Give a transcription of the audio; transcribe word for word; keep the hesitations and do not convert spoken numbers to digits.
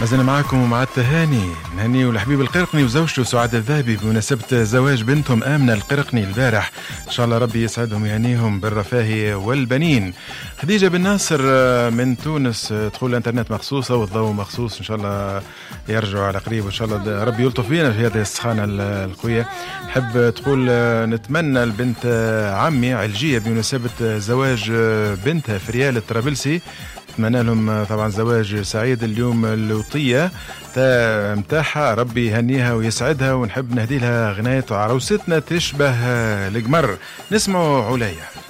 مازلنا معاكم ومع التهاني نهني والحبيب القرقني وزوجته سعاد الذهبي بمناسبة زواج بنتهم آمنة القرقني البارح. إن شاء الله ربي يسعدهم ويهنيهم بالرفاه والبنين. خديجة بن ناصر من تونس تقول الانترنت مخصوصة والضوء مخصوص، إن شاء الله يرجعوا على قريب وإن شاء الله ربي يلطف فينا في هذه السخانة القوية. حب تقول نتمنى لبنت عمي علجية بمناسبة زواج بنتها فريال الطرابلسي، نتمنى لهم طبعا زواج سعيد اليوم اللوطية متاحة، ربي يهنيها ويسعدها. ونحب نهدي لها غناية عروستنا تشبه القمر، نسمعوا عليا.